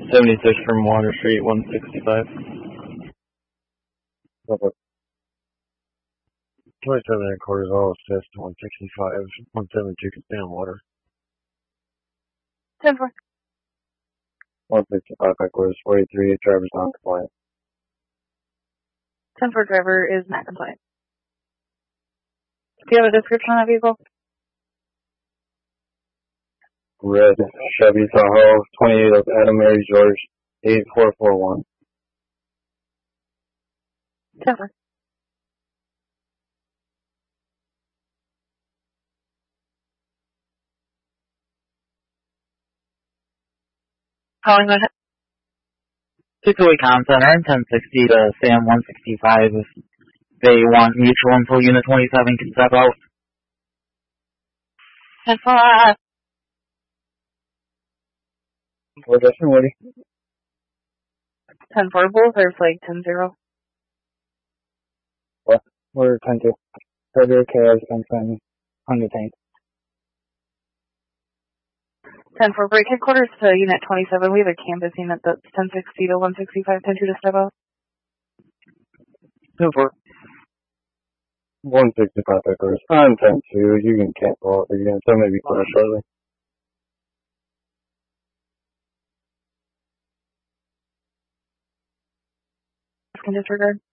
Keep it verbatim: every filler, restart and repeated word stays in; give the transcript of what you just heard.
seventy-six from Water Street, one sixty-five. Okay. twenty-seven and a quarter is all assist, one sixty-five, one seventy-two can stay on water. ten four. one sixty-five backwards, forty-three, driver's non-compliant. ten four driver is not compliant. Do you have a description on that vehicle? Red Chevy Tahoe, twenty-eight of Adam Mary George, eight four four one. ten four. Calling ahead. six oh eight Com Center, ten sixty to Sam one sixty-five. If they want mutual until Unit twenty-seven can step out. ten four. What's that, Woody? ten four, both are flag ten zero. What? We're ten two. Federal K S ten on the tank. ten four, break headquarters to Unit twenty-seven. We have a canvas unit that's ten sixty to one sixty-five, ten two to step out. ten four. one sixty-five backwards. I'm ten two. You can cancel out again, so maybe clear shortly. Can disregard.